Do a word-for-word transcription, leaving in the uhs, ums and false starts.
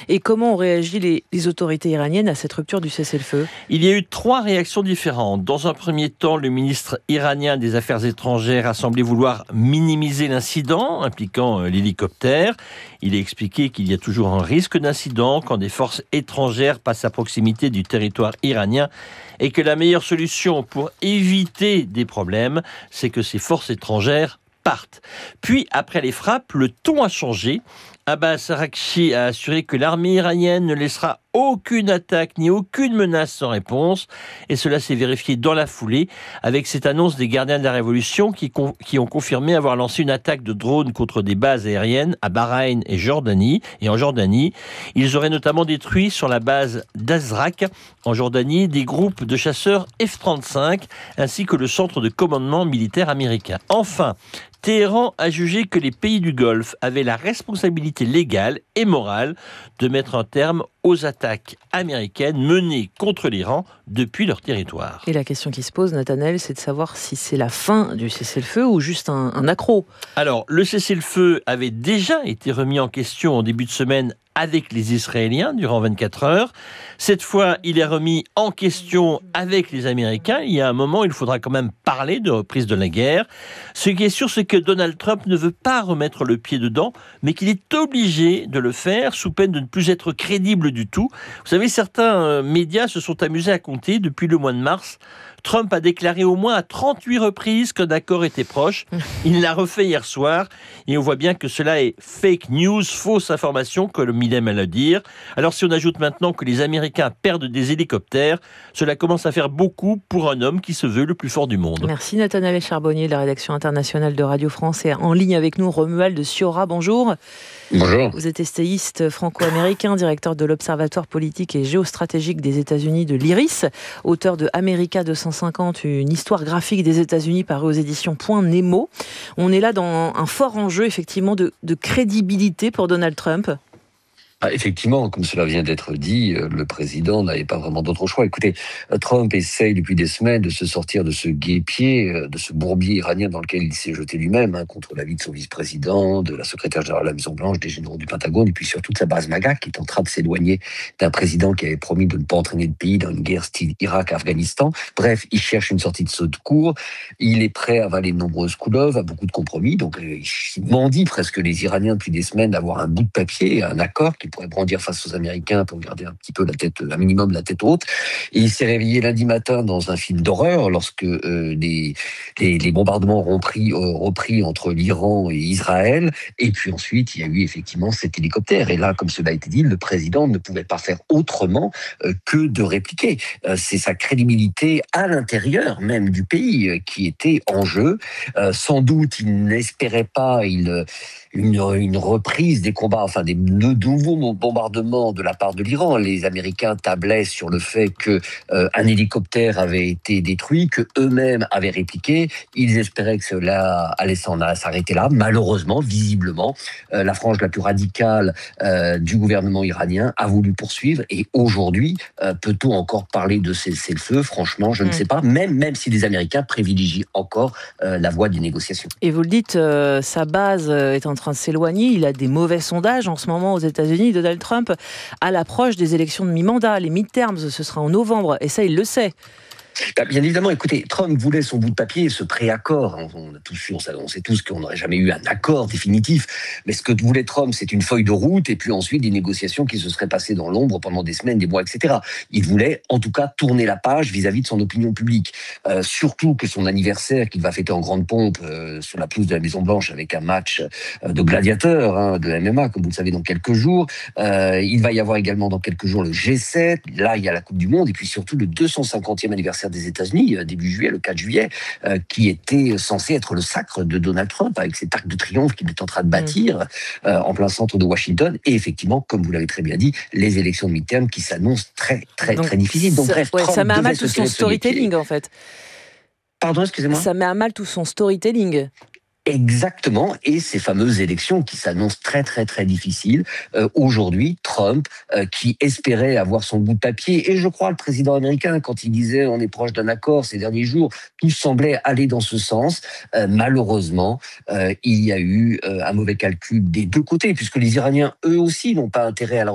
Et comment ont réagi les, les autorités iraniennes à cette rupture du cessez-le-feu ? Il y a eu trois réactions différentes. Dans un premier temps, le ministre iranien des Affaires étrangères a semblé vouloir minimiser l'incident impliquant l'hélicoptère. Il a expliqué qu'il y a toujours un risque d'incident quand des forces étrangères passent à proximité du territoire iranien et que la meilleure solution pour éviter des problèmes, c'est que ces forces étrangères partent. Puis, après les frappes, le ton a changé. Abbas Araghchi a assuré que l'armée iranienne ne laissera aucune attaque ni aucune menace sans réponse. Et cela s'est vérifié dans la foulée avec cette annonce des gardiens de la Révolution qui, con, qui ont confirmé avoir lancé une attaque de drones contre des bases aériennes à Bahreïn et Jordanie. Et en Jordanie, ils auraient notamment détruit sur la base d'Azraq, en Jordanie, des groupes de chasseurs F trente-cinq ainsi que le centre de commandement militaire américain. Enfin, Téhéran a jugé que les pays du Golfe avaient la responsabilité légale et morale de mettre un terme aux attaques américaines menées contre l'Iran depuis leur territoire. Et la question qui se pose, Nathanaël, c'est de savoir si c'est la fin du cessez-le-feu ou juste un, un accroc. Alors, le cessez-le-feu avait déjà été remis en question en début de semaine avec les Israéliens durant vingt-quatre heures. Cette fois, il est remis en question avec les Américains. Il y a un moment, il faudra quand même parler de reprise de la guerre. Ce qui est sûr, c'est que Donald Trump ne veut pas remettre le pied dedans, mais qu'il est obligé de le faire sous peine de ne plus être crédible du tout. Vous savez, certains médias se sont amusés à compter depuis le mois de mars. Trump a déclaré au moins à trente-huit reprises qu'un accord était proche. Il l'a refait hier soir et on voit bien que cela est fake news, fausse information, comme il aime à le dire. Alors si on ajoute maintenant que les Américains perdent des hélicoptères, cela commence à faire beaucoup pour un homme qui se veut le plus fort du monde. Merci Nathanaël Charbonnier de la rédaction internationale de Radio France et en ligne avec nous Romuald Siora. Bonjour. Bonjour. Vous êtes essayiste franco-américain, directeur de l'Observatoire politique et géostratégique des États-Unis de l'I R I S, auteur de America deux cent cinquante, une histoire graphique des États-Unis parue aux éditions Point Nemo. On est là dans un fort enjeu effectivement de, de crédibilité pour Donald Trump. Ah, effectivement, comme cela vient d'être dit, le président n'avait pas vraiment d'autre choix. Écoutez, Trump essaye depuis des semaines de se sortir de ce guêpier, de ce bourbier iranien dans lequel il s'est jeté lui-même, hein, contre l'avis de son vice-président, de la secrétaire générale de la Maison-Blanche, des généraux du Pentagone, et puis surtout de sa base MAGA, qui est en train de s'éloigner d'un président qui avait promis de ne pas entraîner le pays dans une guerre style Irak-Afghanistan. Bref, il cherche une sortie de secours. Il est prêt à avaler de nombreuses couleuvres, à beaucoup de compromis. Donc, il mendie presque les Iraniens depuis des semaines d'avoir un bout de papier, un accord qui pourrait brandir face aux Américains pour garder un petit peu la tête, un minimum la tête haute. Et il s'est réveillé lundi matin dans un film d'horreur lorsque euh, les, les, les bombardements ont repris, euh, repris entre l'Iran et Israël. Et puis ensuite, il y a eu effectivement cet hélicoptère. Et là, comme cela a été dit, le président ne pouvait pas faire autrement euh, que de répliquer. Euh, c'est sa crédibilité à l'intérieur même du pays euh, qui était en jeu. Euh, sans doute, il n'espérait pas il, une, une reprise des combats, enfin des de nouveaux bombardements de la part de l'Iran. Les Américains tablaient sur le fait que euh, un hélicoptère avait été détruit, que eux-mêmes avaient répliqué. Ils espéraient que cela allait s'en s'arrêter là. Malheureusement, visiblement, euh, la frange la plus radicale euh, du gouvernement iranien a voulu poursuivre. Et aujourd'hui, euh, peut-on encore parler de cessez-le-feu ? Franchement, je mmh. ne sais pas. Même même si les Américains privilégient encore euh, la voie des négociations. Et vous le dites, euh, sa base est en train de s'éloigner. Il a des mauvais sondages en ce moment aux États-Unis. Donald Trump, à l'approche des élections de mi-mandat, les midterms, ce sera en novembre, et ça, il le sait. Bien évidemment, écoutez, Trump voulait son bout de papier, ce préaccord. On, a tous, on sait tous qu'on n'aurait jamais eu un accord définitif, mais ce que voulait Trump, c'est une feuille de route et puis ensuite des négociations qui se seraient passées dans l'ombre pendant des semaines, des mois, et cetera. Il voulait, en tout cas, tourner la page vis-à-vis de son opinion publique. Euh, surtout que son anniversaire, qu'il va fêter en grande pompe euh, sur la pelouse de la Maison-Blanche avec un match euh, de gladiateurs, hein, de M M A, comme vous le savez, dans quelques jours. Euh, il va y avoir également dans quelques jours le G sept. Là, il y a la Coupe du Monde et puis surtout le deux cent cinquantième anniversaire des États-Unis, début juillet, le quatre juillet, euh, qui était censé être le sacre de Donald Trump, avec cet arc de triomphe qu'il est en train de bâtir euh, en plein centre de Washington. Et effectivement, comme vous l'avez très bien dit, les élections de midterm qui s'annoncent très, très, Donc, très difficiles. Donc, ça, bref, ouais, Trump ça met à mal devait tout son storytelling, en fait. Pardon, excusez-moi. Ça met à mal tout son storytelling. Exactement, et ces fameuses élections qui s'annoncent très très très difficiles. Euh, aujourd'hui, Trump, euh, qui espérait avoir son bout de papier, et je crois le président américain, quand il disait on est proche d'un accord ces derniers jours, tout semblait aller dans ce sens. Euh, malheureusement, euh, il y a eu euh, un mauvais calcul des deux côtés, puisque les Iraniens, eux aussi, n'ont pas intérêt à la